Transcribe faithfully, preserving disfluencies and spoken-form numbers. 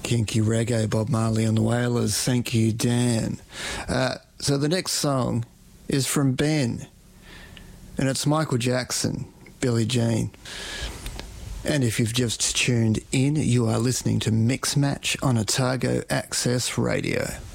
kinky reggae, Bob Marley and the Wailers. Thank you, Dan. Uh, so the next song is from Ben, and it's Michael Jackson, Billie Jean. And if you've just tuned in, you are listening to Mix Match on Otago Access Radio.